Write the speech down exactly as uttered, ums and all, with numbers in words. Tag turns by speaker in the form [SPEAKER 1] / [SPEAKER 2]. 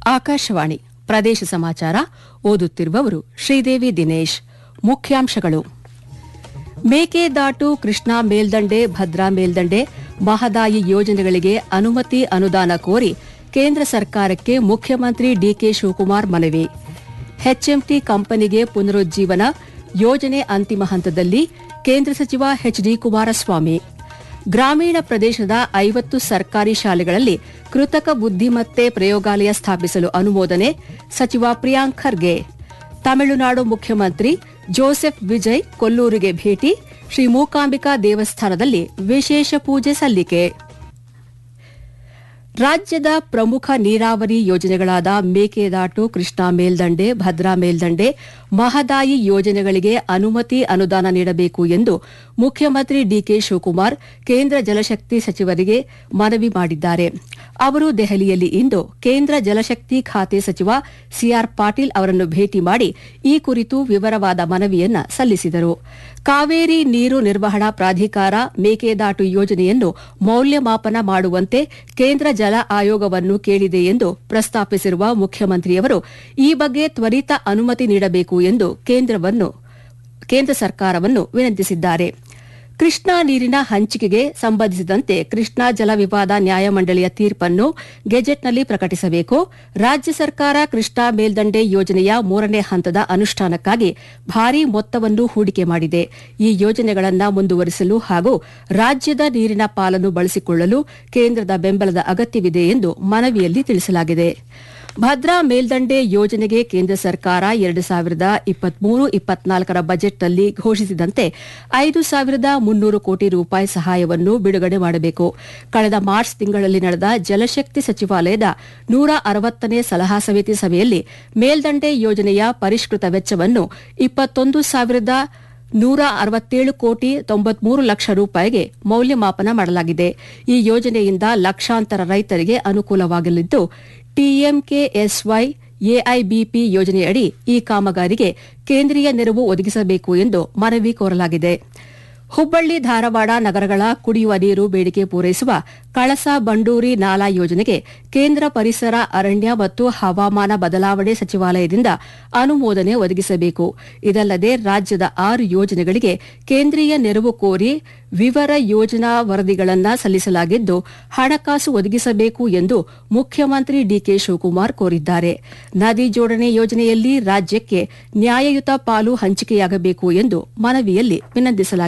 [SPEAKER 1] ಆಕಾಶವಾಣಿ ಪ್ರದೇಶ ಸಮಾಚಾರ ಓದುತ್ತಿರುವವರು ಶ್ರೀದೇವಿ ದಿನೇಶ್. ಮುಖ್ಯಾಂಶಗಳು: ಮೇಕೆದಾಟು ಕೃಷ್ಣಾ ಮೇಲ್ದಂಡೆ, ಭದ್ರಾ ಮೇಲ್ದಂಡೆ, ಮಹದಾಯಿ ಯೋಜನೆಗಳಿಗೆ ಅನುಮತಿ ಅನುದಾನ ಕೋರಿ ಕೇಂದ್ರ ಸರ್ಕಾರಕ್ಕೆ ಮುಖ್ಯಮಂತ್ರಿ ಡಿಕೆ ಶಿವಕುಮಾರ್ ಮನವಿ. ಎಚ್ಎಂಟಿ ಕಂಪನಿಗೆ ಪುನರುಜ್ಜೀವನ ಯೋಜನೆ ಅಂತಿಮ ಹಂತದಲ್ಲಿ, ಕೇಂದ್ರ ಸಚಿವ ಎಚ್ ಡಿ ಕುಮಾರಸ್ವಾಮಿ. ಗ್ರಾಮೀಣ ಪ್ರದೇಶದ ಐವತ್ತು ಸರ್ಕಾರಿ ಶಾಲೆಗಳಲ್ಲಿ ಕೃತಕ ಬುದ್ದಿಮತ್ತೆ ಪ್ರಯೋಗಾಲಯ ಸ್ಥಾಪಿಸಲು ಅನುಮೋದನೆ, ಸಚಿವ ಪ್ರಿಯಾಂಕ್ ಖರ್ಗೆ. ತಮಿಳುನಾಡು ಮುಖ್ಯಮಂತ್ರಿ ಜೋಸೆಫ್ ವಿಜಯ್ ಕೊಲ್ಲೂರಿಗೆ ಭೇಟಿ, ಶ್ರೀ ಮೂಕಾಂಬಿಕಾ ದೇವಸ್ಥಾನದಲ್ಲಿ ವಿಶೇಷ ಪೂಜೆ ಸಲ್ಲಿಕೆ. ರಾಜ್ಯದ ಪ್ರಮುಖ ನೀರಾವರಿ ಯೋಜನೆಗಳಾದ ಮೇಕೆದಾಟು ಕೃಷ್ಣಾ ಮೇಲ್ದಂಡೆ, ಭದ್ರಾ ಮೇಲ್ದಂಡೆ, ಮಹದಾಯಿ ಯೋಜನೆಗಳಿಗೆ ಅನುಮತಿ ಅನುದಾನ ನೀಡಬೇಕು ಎಂದು ಮುಖ್ಯಮಂತ್ರಿ ಡಿಕೆ ಶಿವಕುಮಾರ್ ಕೇಂದ್ರ ಜಲಶಕ್ತಿ ಸಚಿವರಿಗೆ ಮನವಿ ಮಾಡಿದ್ದಾರೆ. ಅವರು ದೆಹಲಿಯಲ್ಲಿ ಇಂದು ಕೇಂದ್ರ ಜಲಶಕ್ತಿ ಖಾತೆ ಸಚಿವ ಸಿಆರ್ ಪಾಟೀಲ್ ಅವರನ್ನು ಭೇಟಿ ಮಾಡಿ ಈ ಕುರಿತು ವಿವರವಾದ ಮನವಿಯನ್ನ ಸಲ್ಲಿಸಿದರು. ಕಾವೇರಿ ನೀರು ನಿರ್ವಹಣಾ ಪ್ರಾಧಿಕಾರ ಮೇಕೆದಾಟು ಯೋಜನೆಯನ್ನು ಮೌಲ್ಯಮಾಪನ ಮಾಡುವಂತೆ ಕೇಂದ್ರ ಜಲ ಆಯೋಗವನ್ನು ಕೇಳಿದೆ ಎಂದು ಪ್ರಸ್ತಾಪಿಸಿರುವ ಮುಖ್ಯಮಂತ್ರಿಯವರು ಈ ಬಗ್ಗೆ ತ್ವರಿತ ಅನುಮತಿ ನೀಡಬೇಕು ಎಂದು ಕೇಂದ್ರ ಸರ್ಕಾರವನ್ನು ವಿನಂತಿಸಿದ್ದಾರೆ. ಕೃಷ್ಣಾ ನೀರಿನ ಹಂಚಿಕೆಗೆ ಸಂಬಂಧಿಸಿದಂತೆ ಕೃಷ್ಣಾ ಜಲ ವಿವಾದ ನ್ಯಾಯಮಂಡಳಿಯ ತೀರ್ಪನ್ನು ಗೆಜೆಟ್ನಲ್ಲಿ ಪ್ರಕಟಿಸಬೇಕು. ರಾಜ್ಯ ಸರ್ಕಾರ ಕೃಷ್ಣಾ ಮೇಲ್ದಂಡೆ ಯೋಜನೆಯ ಮೂರನೇ ಹಂತದ ಅನುಷ್ಠಾನಕ್ಕಾಗಿ ಭಾರೀ ಮೊತ್ತವನ್ನು ಹೂಡಿಕೆ ಮಾಡಿದೆ. ಈ ಯೋಜನೆಗಳನ್ನು ಮುಂದುವರಿಸಲು ಹಾಗೂ ರಾಜ್ಯದ ನೀರಿನ ಪಾಲನ್ನು ಬಳಸಿಕೊಳ್ಳಲು ಕೇಂದ್ರದ ಬೆಂಬಲದ ಅಗತ್ಯವಿದೆ ಎಂದು ಮನವಿಯಲ್ಲಿ ತಿಳಿಸಲಾಗಿದೆ. ಭದ್ರಾ ಮೇಲ್ದಂಡೆ ಯೋಜನೆಗೆ ಕೇಂದ್ರ ಸರ್ಕಾರ ಎರಡು ಸಾವಿರದ ಇಪ್ಪತ್ಮೂರು ಇಪ್ಪತ್ನಾಲ್ಕರ ಬಜೆಟ್ನಲ್ಲಿ ಘೋಷಿಸಿದಂತೆ ಐದು ಸಾವಿರದ ಮುನ್ನೂರು ಕೋಟಿ ರೂಪಾಯಿ ಸಹಾಯವನ್ನು ಬಿಡುಗಡೆ ಮಾಡಬೇಕು. ಕಳೆದ ಮಾರ್ಚ್ ತಿಂಗಳಲ್ಲಿ ನಡೆದ ಜಲಶಕ್ತಿ ಸಚಿವಾಲಯದ ನೂರ ಅರವತ್ತನೇ ಸಲಹಾ ಸಮಿತಿ ಸಭೆಯಲ್ಲಿ ಮೇಲ್ದಂಡೆ ಯೋಜನೆಯ ಪರಿಷ್ಕೃತ ವೆಚ್ಚವನ್ನು ಇಪ್ಪತ್ತೊಂದು ಸಾವಿರದ ನೂರ ಅರವತ್ತೇಳು ಕೋಟಿ ತೊಂಬತ್ಮೂರು ಲಕ್ಷ ರೂಪಾಯಿಗೆ ಮೌಲ್ಯಮಾಪನ ಮಾಡಲಾಗಿದೆ. ಈ ಯೋಜನೆಯಿಂದ ಲಕ್ಷಾಂತರ ರೈತರಿಗೆ ಅನುಕೂಲವಾಗಲಿದ್ದು, ಟಿಎಂಕೆಎಸ್ವೈ ಎಐಬಿಪಿ ಯೋಜನೆಯಡಿ ಈ ಕಾಮಗಾರಿಗೆ ಕೇಂದ್ರೀಯ ನೆರವು ಒದಗಿಸಬೇಕು ಎಂದು ಮನವಿ ಕೋರಲಾಗಿದೆ. ಹುಬ್ಬಳ್ಳಿ ಧಾರವಾಡ ನಗರಗಳ ಕುಡಿಯುವ ನೀರು ಬೇಡಿಕೆ ಪೂರೈಸುವ ಕಳಸಾ ಬಂಡೂರಿ ನಾಲಾ ಯೋಜನೆಗೆ ಕೇಂದ್ರ ಪರಿಸರ, ಅರಣ್ಯ ಮತ್ತು ಹವಾಮಾನ ಬದಲಾವಣೆ ಸಚಿವಾಲಯದಿಂದ ಅನುಮೋದನೆ ಒದಗಿಸಬೇಕು. ಇದಲ್ಲದೆ ರಾಜ್ಯದ ಆರು ಯೋಜನೆಗಳಿಗೆ ಕೇಂದ್ರೀಯ ನೆರವು ಕೋರಿ ವಿವರ ಯೋಜನಾ ವರದಿಗಳನ್ನು ಸಲ್ಲಿಸಲಾಗಿದ್ದು, ಹಣಕಾಸು ಒದಗಿಸಬೇಕು ಎಂದು ಮುಖ್ಯಮಂತ್ರಿ ಡಿಕೆ ಶಿವಕುಮಾರ್ ಕೋರಿದ್ದಾರೆ. ನದಿ ಜೋಡಣೆ ಯೋಜನೆಯಲ್ಲಿ ರಾಜ್ಯಕ್ಕೆ ನ್ಯಾಯಯುತ ಪಾಲು ಹಂಚಿಕೆಯಾಗಬೇಕು ಎಂದು ಮನವಿಯಲ್ಲಿ ವಿನಂತಿಸಲಾಗಿದೆ.